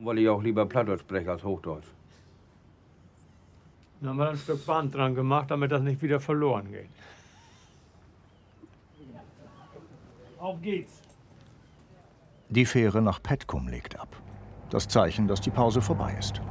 Weil ich auch lieber Plattdeutsch spreche als Hochdeutsch. Dann haben wir ein Stück Band dran gemacht, damit das nicht wieder verloren geht. Auf geht's! Die Fähre nach Petkum legt ab. Das Zeichen, dass die Pause vorbei ist.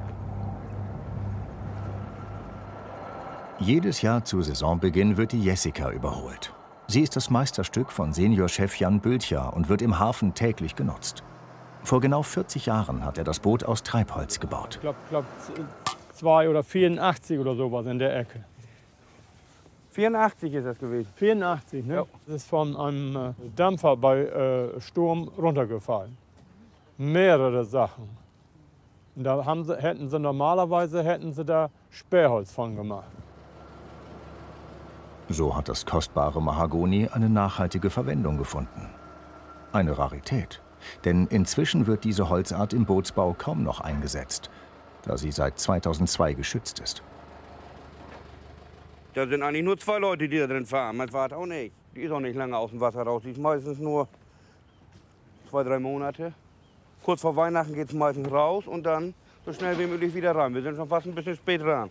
Jedes Jahr zu Saisonbeginn wird die Jessica überholt. Sie ist das Meisterstück von Seniorchef Jan Bültjer und wird im Hafen täglich genutzt. Vor genau 40 Jahren hat er das Boot aus Treibholz gebaut. Ich glaube 2 oder 84 oder sowas in der Ecke. 84 ist das gewesen. 84, ne? Ja. Das ist von einem Dampfer bei Sturm runtergefallen. Mehrere Sachen. Und da hätten sie normalerweise da Sperrholz von gemacht. So hat das kostbare Mahagoni eine nachhaltige Verwendung gefunden. Eine Rarität. Denn inzwischen wird diese Holzart im Bootsbau kaum noch eingesetzt, da sie seit 2002 geschützt ist. Da sind eigentlich nur 2 Leute, die da drin fahren. Mein Vater auch nicht. Die ist auch nicht lange aus dem Wasser raus. Die ist meistens nur 2, 3 Monate. Kurz vor Weihnachten geht es meistens raus und dann so schnell wie möglich wieder rein. Wir sind schon fast ein bisschen spät dran.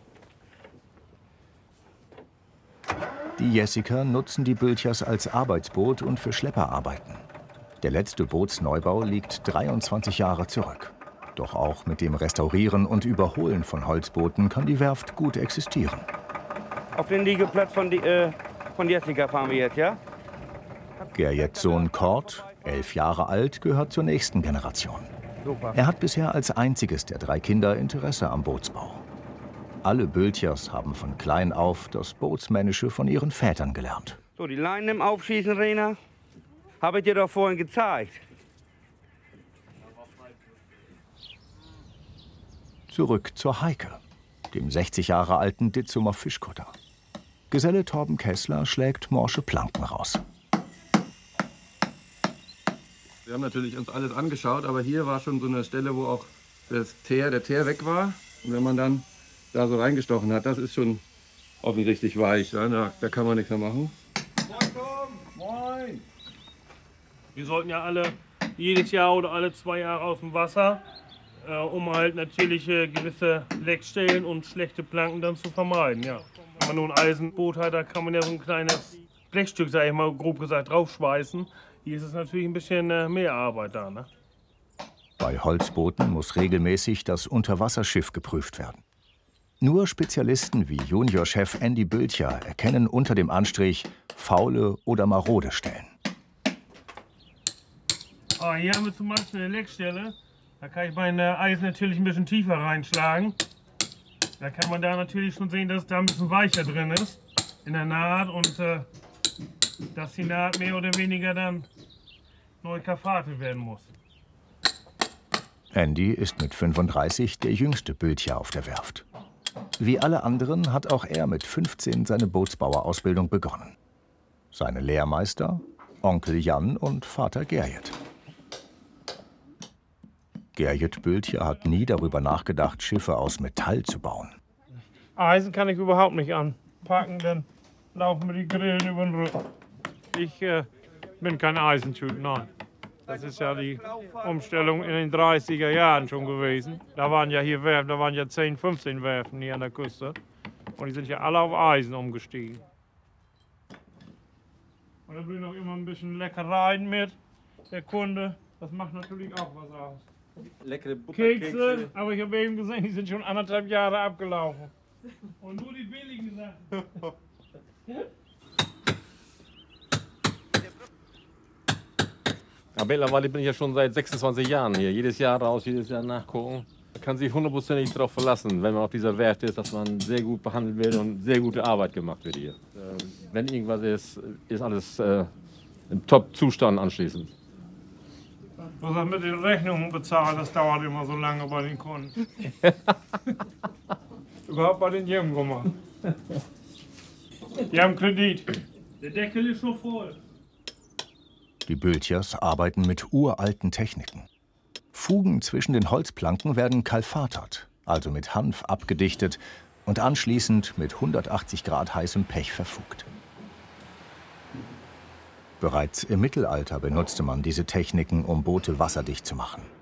Die Jessica nutzen die Bültjers als Arbeitsboot und für Schlepperarbeiten. Der letzte Bootsneubau liegt 23 Jahre zurück. Doch auch mit dem Restaurieren und Überholen von Holzbooten kann die Werft gut existieren. Auf den Liegeplatz von Jessica fahren wir jetzt, ja? Gerjets Sohn Kort, 11 Jahre alt, gehört zur nächsten Generation. Super. Er hat bisher als einziges der 3 Kinder Interesse am Bootsbau. Alle Bültjers haben von klein auf das Bootsmännische von ihren Vätern gelernt. So, die Leinen im Aufschießen, Rena, habe ich dir doch vorhin gezeigt. Zurück zur Heike, dem 60 Jahre alten Ditzumer Fischkutter. Geselle Torben Kessler schlägt morsche Planken raus. Wir haben natürlich uns alles angeschaut, aber hier war schon so eine Stelle, wo auch der Teer weg war. Und wenn man dann da so reingestochen hat, das ist schon offensichtlich weich. Ja? Da kann man nichts mehr machen. Moin, Tom! Moin! Wir sollten ja jedes Jahr oder alle 2 Jahre aus dem Wasser, um halt natürlich gewisse Leckstellen und schlechte Planken dann zu vermeiden. Ja. Wenn man nur ein Eisenboot hat, da kann man ja so ein kleines Blechstück, sag ich mal, grob gesagt, draufschweißen. Hier ist es natürlich ein bisschen mehr Arbeit da. Ne? Bei Holzbooten muss regelmäßig das Unterwasserschiff geprüft werden. Nur Spezialisten wie Juniorchef Andy Bültjer erkennen unter dem Anstrich faule oder marode Stellen. Hier haben wir zum Beispiel eine Leckstelle. Da kann ich mein Eis natürlich ein bisschen tiefer reinschlagen. Da kann man da natürlich schon sehen, dass da ein bisschen weicher drin ist in der Naht und dass die Naht mehr oder weniger dann neu karfatet werden muss. Andy ist mit 35 der jüngste Bültjer auf der Werft. Wie alle anderen hat auch er mit 15 seine Bootsbauerausbildung begonnen. Seine Lehrmeister, Onkel Jan und Vater Gerjet. Gerjet Bültjer hat nie darüber nachgedacht, Schiffe aus Metall zu bauen. Eisen kann ich überhaupt nicht anpacken, dann laufen mir die Grillen über den Rücken. Ich bin kein Eisentyp, nein. Das ist ja die Umstellung in den 30er Jahren schon gewesen. Da waren ja hier Werfen, da waren ja 10, 15 Werfen hier an der Küste. Und die sind ja alle auf Eisen umgestiegen. Und da bringt auch immer ein bisschen Leckereien mit, der Kunde. Das macht natürlich auch was aus. Leckere Kekse, aber ich habe eben gesehen, die sind schon 1,5 Jahre abgelaufen. Und nur die billigen Sachen. Ja, mittlerweile bin ich ja schon seit 26 Jahren hier. Jedes Jahr raus, jedes Jahr nachgucken. Man kann sich 100%ig darauf verlassen, wenn man auf dieser Werft ist, dass man sehr gut behandelt wird und sehr gute Arbeit gemacht wird hier. Wenn irgendwas ist, ist alles im Top-Zustand anschließend. Was er mit den Rechnungen bezahlt, das dauert immer so lange bei den Kunden. Überhaupt bei den Jemgummer. Die haben Kredit. Der Deckel ist schon voll. Die Bültjers arbeiten mit uralten Techniken. Fugen zwischen den Holzplanken werden kalfatert, also mit Hanf abgedichtet und anschließend mit 180 Grad heißem Pech verfugt. Bereits im Mittelalter benutzte man diese Techniken, um Boote wasserdicht zu machen.